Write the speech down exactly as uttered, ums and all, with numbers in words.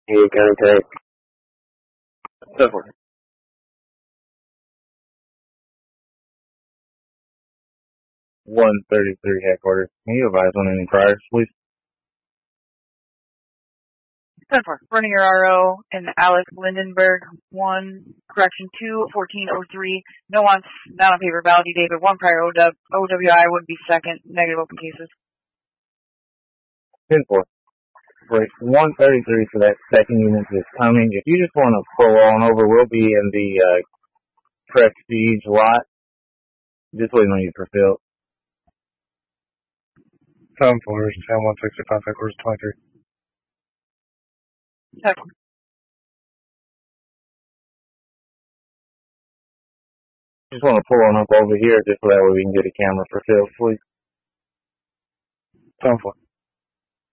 Hey, contact. Go for it. one thirty-three headquarters. Can you advise on any priors, please? ten four. Running your R O in Alex Lindenberg, one, correction, two, fourteen oh three. No wants, not on paper, valid David, one prior O W, O W I would be second, negative open cases. ten four. Great. one thirty-three for that second unit is coming. If you just want to pull on over, we'll be in the uh, Prestige lot. Just waiting on you for Phil. Seven four, ten one sixty five, headquarters twenty-three. Check. Just want to pull on up over here just so that way we can get a camera for Phil, please. Seven four.